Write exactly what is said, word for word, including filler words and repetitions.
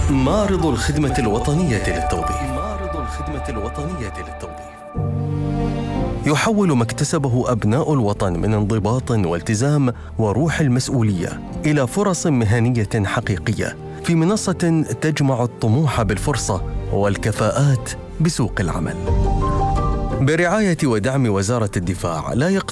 معرض الخدمة الوطنية للتوظيف. معرض الخدمة الوطنية للتوظيف يحول ما اكتسبه أبناء الوطن من انضباط والتزام وروح المسؤولية إلى فرص مهنية حقيقية في منصة تجمع الطموح بالفرصة والكفاءات بسوق العمل. برعاية ودعم وزارة الدفاع لا يقتصر